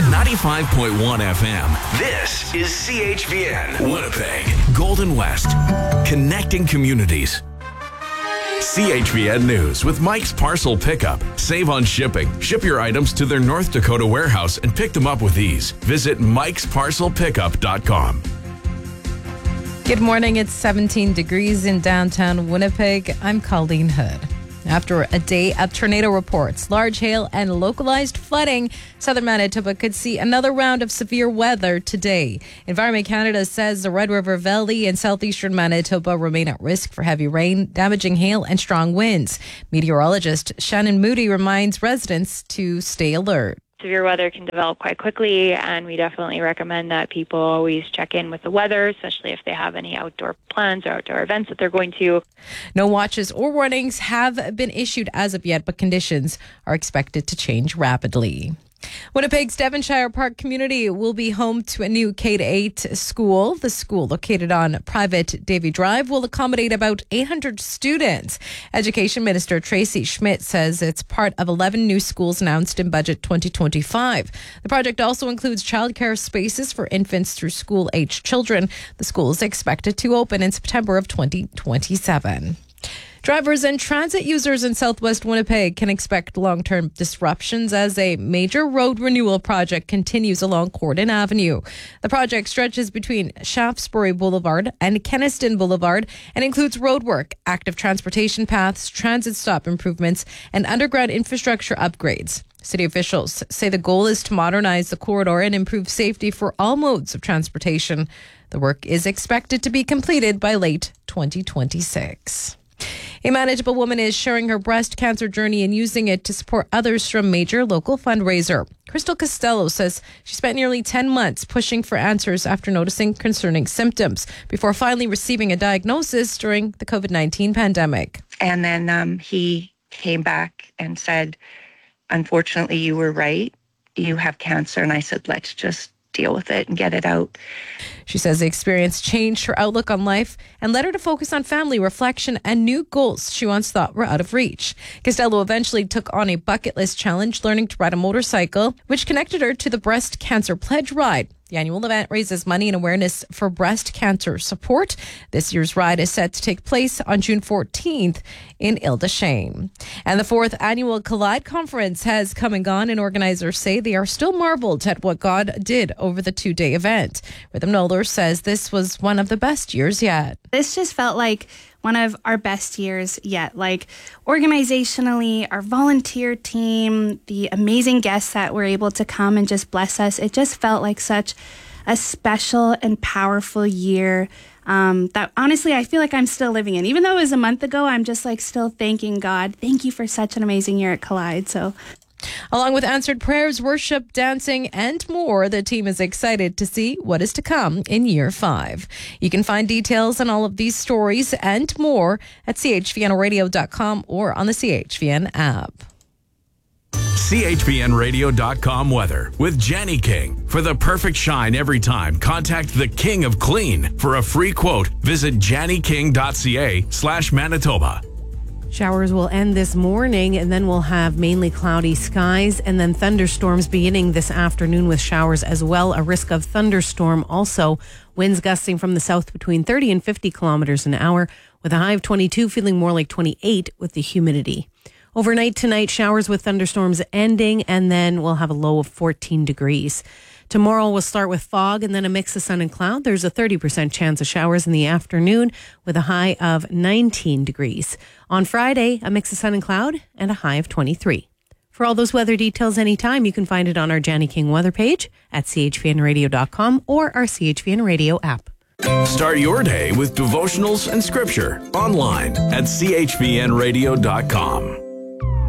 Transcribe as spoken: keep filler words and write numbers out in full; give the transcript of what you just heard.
ninety-five point one F M. This is C H V N, Winnipeg, Golden West, connecting communities. C H V N News with Mike's Parcel Pickup. Save on shipping. Ship your items to their North Dakota warehouse and pick them up with ease. Visit mikes parcel pickup dot com. Good morning. It's seventeen degrees in downtown Winnipeg. I'm Colleen Hood. After a day of tornado reports, large hail, and localized flooding, southern Manitoba could see another round of severe weather today. Environment Canada says the Red River Valley and southeastern Manitoba remain at risk for heavy rain, damaging hail, and strong winds. Meteorologist Shannon Moody reminds residents to stay alert. Severe weather can develop quite quickly, and we definitely recommend that people always check in with the weather, especially if they have any outdoor plans or outdoor events that they're going to. No watches or warnings have been issued as of yet, but conditions are expected to change rapidly. Winnipeg's Devonshire Park community will be home to a new K eight school. The school, located on private Davy Drive, will accommodate about eight hundred students. Education Minister Tracy Schmidt says it's part of eleven new schools announced in Budget twenty twenty-five. The project also includes childcare spaces for infants through school-aged children. The school is expected to open in September of twenty twenty-seven. Drivers and transit users in southwest Winnipeg can expect long-term disruptions as a major road renewal project continues along Corden Avenue. The project stretches between Shaftesbury Boulevard and Kenniston Boulevard and includes roadwork, active transportation paths, transit stop improvements, and underground infrastructure upgrades. City officials say the goal is to modernize the corridor and improve safety for all modes of transportation. The work is expected to be completed by late twenty twenty-six. A Manitoba woman is sharing her breast cancer journey and using it to support others through a major local fundraiser. Crystal Costello says she spent nearly ten months pushing for answers after noticing concerning symptoms before finally receiving a diagnosis during the covid nineteen pandemic. And then um, he came back and said, unfortunately, you were right. You have cancer. And I said, let's just deal with it and get it out. She says the experience changed her outlook on life and led her to focus on family, reflection, and new goals she once thought were out of reach. Costello eventually took on a bucket list challenge, learning to ride a motorcycle, which connected her to the Breast Cancer Pledge Ride. The annual event raises money and awareness for breast cancer support. This year's ride is set to take place on June fourteenth in Ile-des-Chênes. And the fourth annual Collide Conference has come and gone, and organizers say they are still marveled at what God did over the two-day event. Rhythm Noller says this was one of the best years yet. This just felt like one of our best years yet. Like organizationally, our volunteer team, the amazing guests that were able to come and just bless us. It just felt like such a special and powerful year um, that honestly, I feel like I'm still living in. Even though it was a month ago, I'm just like still thanking God. Thank you for such an amazing year at Collide. So along with answered prayers, worship, dancing, and more, the team is excited to see what is to come in year five. You can find details on all of these stories and more at c h v n radio dot com or on the C H V N app. C H V N radio dot com weather with Jenny King. For the perfect shine every time, contact the King of Clean. For a free quote, visit janny king dot c a slash Manitoba. Showers will end this morning, and then we'll have mainly cloudy skies and then thunderstorms beginning this afternoon with showers as well. A risk of thunderstorm also. Winds gusting from the south between thirty and fifty kilometers an hour with a high of twenty-two, feeling more like twenty-eight with the humidity. Overnight tonight, showers with thunderstorms ending, and then we'll have a low of fourteen degrees. Tomorrow we'll start with fog and then a mix of sun and cloud. There's a thirty percent chance of showers in the afternoon with a high of nineteen degrees. On Friday, a mix of sun and cloud and a high of twenty-three. For all those weather details anytime, you can find it on our Janny King weather page at c h v n radio dot com or our C H V N Radio app. Start your day with devotionals and scripture online at c h v n radio dot com.